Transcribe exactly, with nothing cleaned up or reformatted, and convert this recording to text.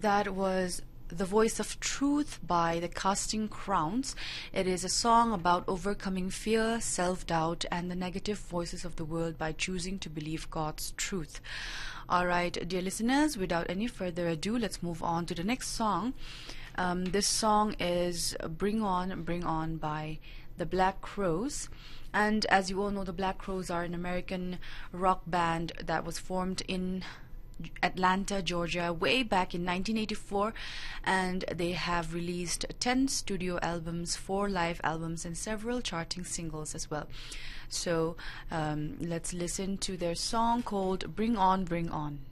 That was The Voice of Truth by the Casting Crowns. It is a song about overcoming fear, self-doubt, and the negative voices of the world by choosing to believe God's truth. Alright, dear listeners, without any further ado, let's move on to the next song. Um, this song is Bring On, Bring On by the Black Crowes. And as you all know, the Black Crowes are an American rock band that was formed in Atlanta, Georgia, way back in nineteen eighty-four, and they have released ten studio albums, four live albums, and several charting singles as well. So um, let's listen to their song called Bring On, Bring On.